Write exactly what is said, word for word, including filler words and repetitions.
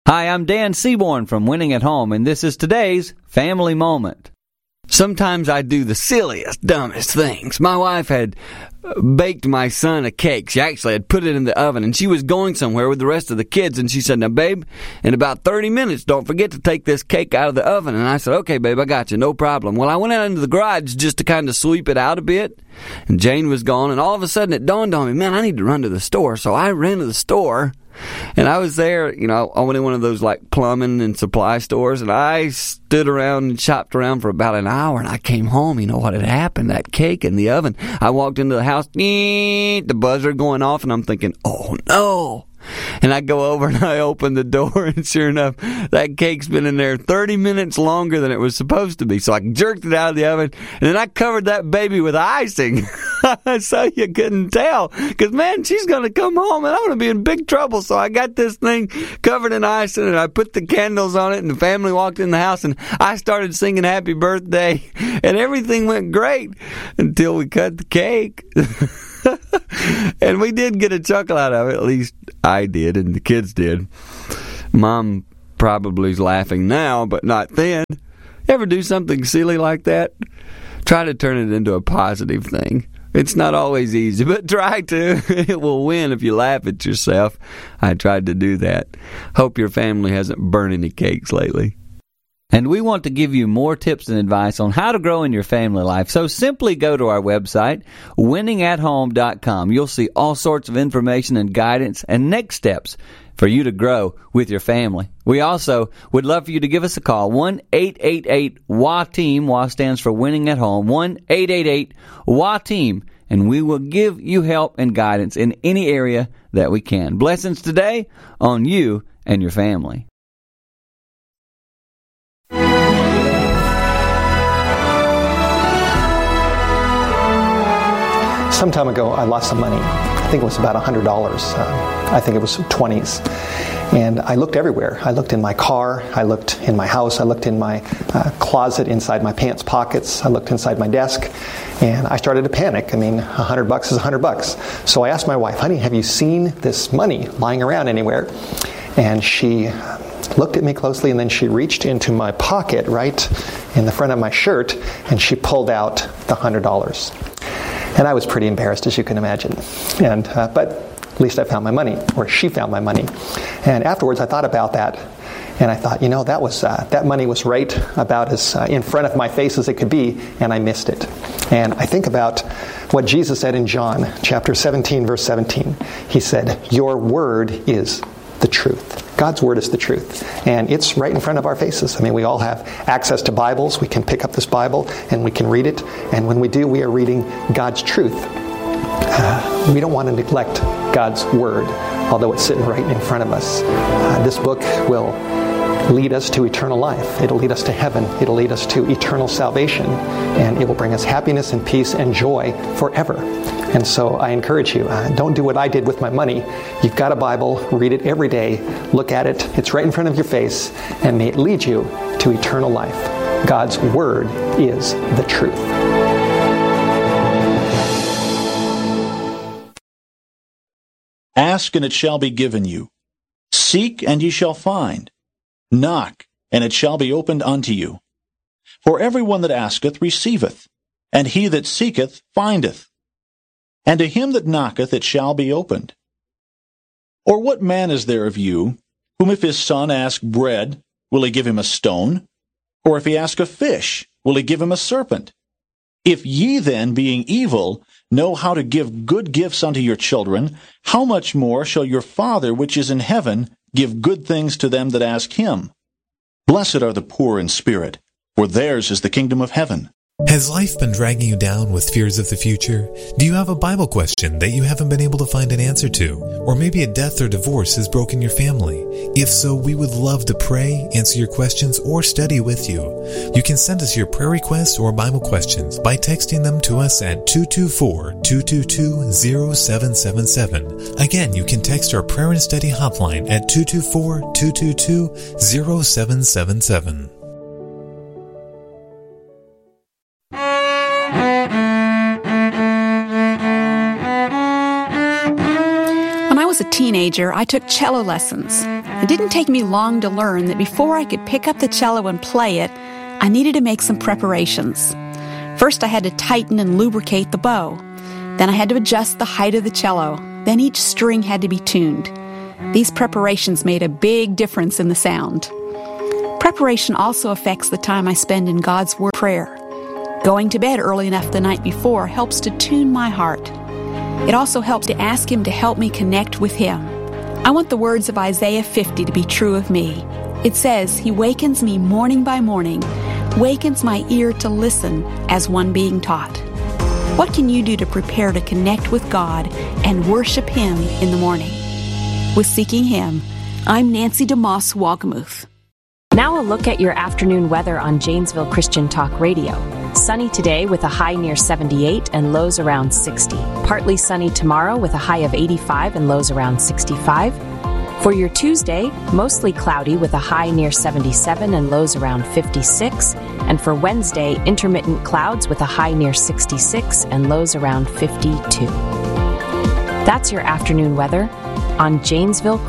Hi, I'm Dan Seaborn from Winning at Home, and this is today's Family Moment. Sometimes I do the silliest, dumbest things. My wife had baked my son a cake. She actually had put it in the oven, and she was going somewhere with the rest of the kids, and she said, "Now, babe, in about thirty minutes, don't forget to take this cake out of the oven." And I said, "Okay, babe, I got you, no problem." Well, I went out into the garage just to kind of sweep it out a bit, and Jane was gone, and all of a sudden it dawned on me, man, I need to run to the store. So I ran to the store. And I was there, you know, I went in one of those like plumbing and supply stores, and I stood around and shopped around for about an hour, and I came home. You know what had happened? That cake in the oven. I walked into the house, the buzzer going off, and I'm thinking, oh no. And I go over and I open the door, and sure enough, that cake's been in there thirty minutes longer than it was supposed to be. So I jerked it out of the oven, and then I covered that baby with icing. So you couldn't tell. Because, man, she's going to come home, and I'm going to be in big trouble. So I got this thing covered in icing, and I put the candles on it, and the family walked in the house, and I started singing Happy Birthday, and everything went great until we cut the cake. And we did get a chuckle out of it. At least I did, and the kids did. Mom probably is laughing now, but not then. Ever do something silly like that? Try to turn it into a positive thing. It's not always easy, but try to. It will win if you laugh at yourself. I tried to do that. Hope your family hasn't burned any cakes lately. And we want to give you more tips and advice on how to grow in your family life. So simply go to our website, winning at home dot com. You'll see all sorts of information and guidance and next steps for you to grow with your family. We also would love for you to give us a call, one eight eight eight W A team. W A stands for Winning at Home, one eight eight eight W A team. And we will give you help and guidance in any area that we can. Blessings today on you and your family. Some time ago, I lost some money. I think it was about one hundred dollars. Uh, I think it was twenties. And I looked everywhere. I looked in my car. I looked in my house. I looked in my uh, closet, inside my pants pockets. I looked inside my desk. And I started to panic. I mean, one hundred bucks is one hundred bucks. So I asked my wife, honey, have you seen this money lying around anywhere? And she looked at me closely, and then she reached into my pocket right in the front of my shirt, and she pulled out the one hundred dollars. And I was pretty embarrassed, as you can imagine. And uh, but at least I found my money, or she found my money. And afterwards, I thought about that, and I thought, you know, that was uh, that money was right about as uh, in front of my face as it could be, and I missed it. And I think about what Jesus said in John chapter seventeen, verse seventeen. He said, "Your word is the truth." God's word is the truth. And it's right in front of our faces. I mean, we all have access to Bibles. We can pick up this Bible and we can read it. And when we do, we are reading God's truth. Uh, we don't want to neglect God's word, although it's sitting right in front of us. Uh, this book will lead us to eternal life. It'll lead us to heaven. It'll lead us to eternal salvation. And it will bring us happiness and peace and joy forever. And so I encourage you, uh, don't do what I did with my money. You've got a Bible, read it every day, look at it, it's right in front of your face, and may it lead you to eternal life. God's word is the truth. Ask, and it shall be given you. Seek, and ye shall find. Knock, and it shall be opened unto you. For everyone that asketh receiveth, and he that seeketh findeth. And to him that knocketh it shall be opened. Or what man is there of you, whom if his son ask bread, will he give him a stone? Or if he ask a fish, will he give him a serpent? If ye then, being evil, know how to give good gifts unto your children, how much more shall your Father which is in heaven give good things to them that ask him? Blessed are the poor in spirit, for theirs is the kingdom of heaven. Has life been dragging you down with fears of the future? Do you have a Bible question that you haven't been able to find an answer to? Or maybe a death or divorce has broken your family? If so, we would love to pray, answer your questions, or study with you. You can send us your prayer requests or Bible questions by texting them to us at two two four, two two two, zero seven seven seven. Again, you can text our prayer and study hotline at two two four, two two two, zero seven seven seven. teenager, I took cello lessons. It didn't take me long to learn that before I could pick up the cello and play it, I needed to make some preparations. First, I had to tighten and lubricate the bow. Then I had to adjust the height of the cello. Then each string had to be tuned. These preparations made a big difference in the sound. Preparation also affects the time I spend in God's Word prayer. Going to bed early enough the night before helps to tune my heart. It also helps to ask Him to help me connect with Him. I want the words of Isaiah fifty to be true of me. It says, He wakens me morning by morning, wakens my ear to listen as one being taught. What can you do to prepare to connect with God and worship Him in the morning? With Seeking Him, I'm Nancy DeMoss Wolgemuth. Now a look at your afternoon weather on Janesville Christian Talk Radio. Sunny today with a high near seventy-eight and lows around sixty. Partly sunny tomorrow with a high of eighty-five and lows around sixty-five. For your Tuesday, mostly cloudy with a high near seventy-seven and lows around fifty-six. And for Wednesday, intermittent clouds with a high near sixty-six and lows around fifty-two. That's your afternoon weather on Janesville